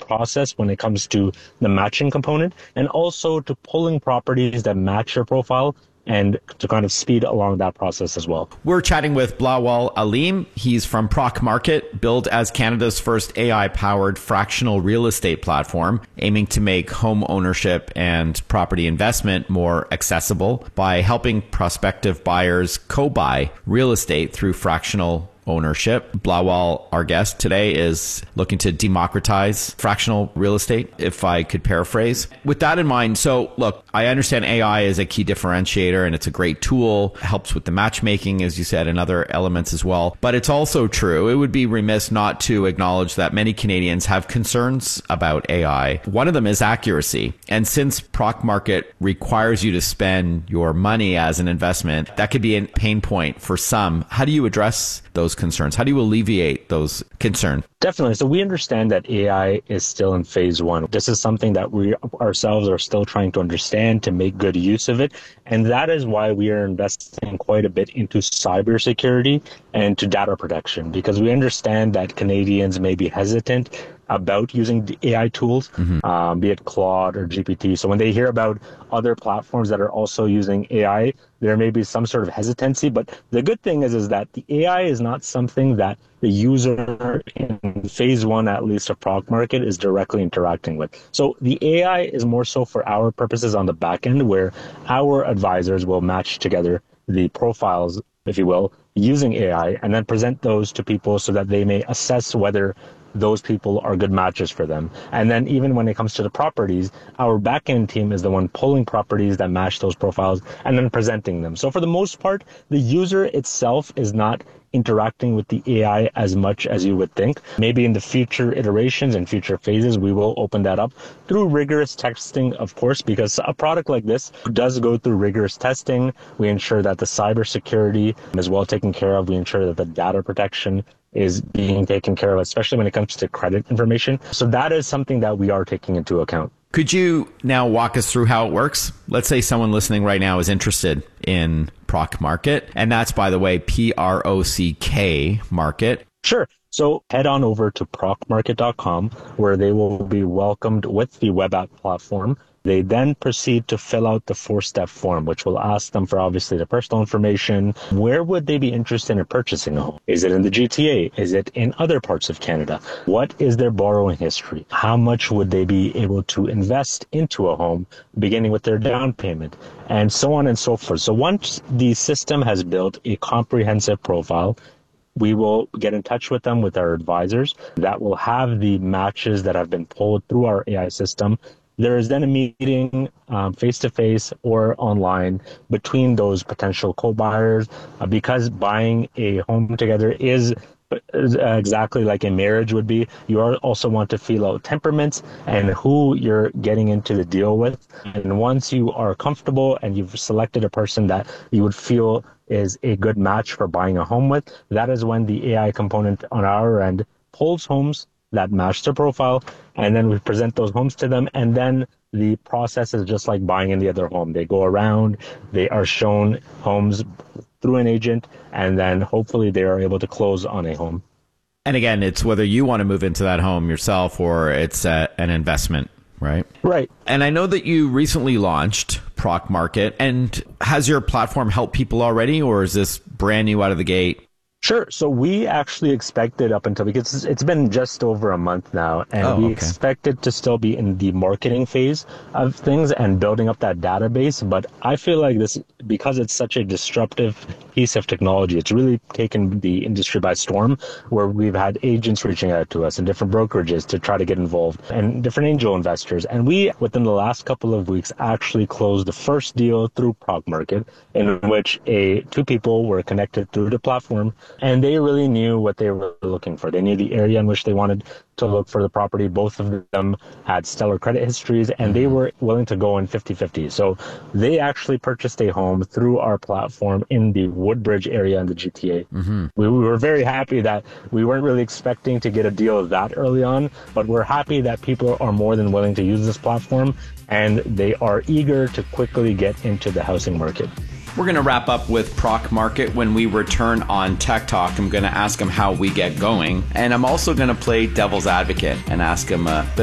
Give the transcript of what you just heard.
process when it comes to the matching component and also to pulling properties that match your profile and to kind of speed along that process as well. We're chatting with Bilawal Aleem. He's from Proc Market, built as Canada's first AI-powered fractional real estate platform, aiming to make home ownership and property investment more accessible by helping prospective buyers co-buy real estate through fractional ownership. Bilawal, our guest today, is looking to democratize fractional real estate, if I could paraphrase. With that in mind, so look, I understand AI is a key differentiator and it's a great tool, helps with the matchmaking, as you said, and other elements as well. But it's also true, it would be remiss not to acknowledge that many Canadians have concerns about AI. One of them is accuracy. And since Proc Market requires you to spend your money as an investment, that could be a pain point for some. How do you address those concerns? How do you alleviate those concerns? Definitely. So we understand that AI is still in phase one. This is something that we ourselves are still trying to understand to make good use of it. And that is why we are investing quite a bit into cybersecurity and to data protection, because we understand that Canadians may be hesitant about using the AI tools, be it Claude or GPT. So when they hear about other platforms that are also using AI, there may be some sort of hesitancy. But the good thing is that the AI is not something that the user in phase one, at least of Proc Market, is directly interacting with. So the AI is more so for our purposes on the back end, where our advisors will match together the profiles, if you will, using AI, and then present those to people so that they may assess whether those people are good matches for them. And then even when it comes to the properties, our back-end team is the one pulling properties that match those profiles and then presenting them. So for the most part, the user itself is not interacting with the AI as much as you would think. Maybe in the future iterations and future phases, we will open that up through rigorous testing, of course, because a product like this does go through rigorous testing. We ensure that the cybersecurity is well taken care of. We ensure that the data protection is being taken care of, especially when it comes to credit information. So that is something that we are taking into account. Could you now walk us through how it works? Let's say someone listening right now is interested in Proc Market, and that's, by the way, PROCK Market. Sure. So head on over to procmarket.com, where they will be welcomed with the web app platform. They then proceed to fill out the 4-step form, which will ask them for obviously their personal information. Where would they be interested in purchasing a home? Is it in the GTA? Is it in other parts of Canada? What is their borrowing history? How much would they be able to invest into a home, beginning with their down payment, and so on and so forth. So once the system has built a comprehensive profile, we will get in touch with them with our advisors that will have the matches that have been pulled through our AI system. There is then a meeting face-to-face or online between those potential co-buyers, because buying a home together is exactly like a marriage would be. You also want to feel out temperaments and who you're getting into the deal with. And once you are comfortable and you've selected a person that you would feel is a good match for buying a home with, that is when the AI component on our end pulls homes that match their profile, and then we present those homes to them, and then the process is just like buying any other home. They go around, they are shown homes through an agent, and then hopefully they are able to close on a home. And again, it's whether you want to move into that home yourself or it's an investment, right? Right. And I know that you recently launched Proc Market, and has your platform helped people already, or is this brand new out of the gate? Sure. So we actually expected up until, because it's been just over a month now, and we expected to still be in the marketing phase of things and building up that database. But I feel like this, because it's such a disruptive piece of technology, it's really taken the industry by storm, where we've had agents reaching out to us and different brokerages to try to get involved and different angel investors. And we, within the last couple of weeks, actually closed the first deal through Proc Market, in which two people were connected through the platform. And they really knew what they were looking for. They knew the area in which they wanted to look for the property. Both of them had stellar credit histories, and they were willing to go in 50-50. So they actually purchased a home through our platform in the Woodbridge area in the GTA. We were very happy that we weren't really expecting to get a deal that early on, but we're happy that people are more than willing to use this platform, and they are eager to quickly get into the housing market. We're going to wrap up with Proc Market. When we return on Tech Talk, I'm going to ask him how we get going. And I'm also going to play devil's advocate and ask him a bit